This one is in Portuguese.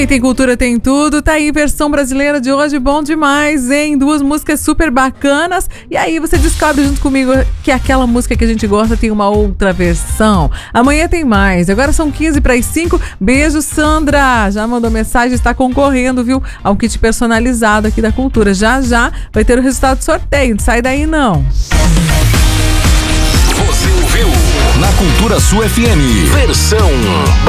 E tem cultura, tem tudo. Tá aí, versão brasileira de hoje, bom demais, hein? Duas músicas super bacanas. E aí você descobre junto comigo que aquela música que a gente gosta tem uma outra versão. Amanhã tem mais. Agora são 15:05. Beijo, Sandra. Já mandou mensagem, está concorrendo, viu? A um kit personalizado aqui da cultura. Já vai ter o resultado do sorteio. Não sai daí, não. Você ouviu na Cultura Sul FM, versão